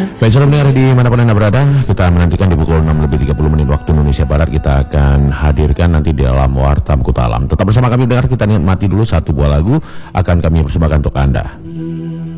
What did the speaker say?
Baik, saudara pendengar dimanapun Anda berada, kita menantikan di pukul 6:30 waktu Indonesia Barat. Kita akan hadirkan nanti di dalam Warta Kota Alam. Tetap bersama kami, dengar, kita nikmati dulu satu buah lagu akan kami persembahkan untuk Anda.